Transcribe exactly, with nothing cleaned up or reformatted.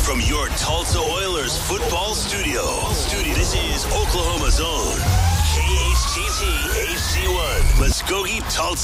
from your Tulsa Oilers football studio. Studio. This is Oklahoma's own K H T T H C one, Muskogee, Tulsa.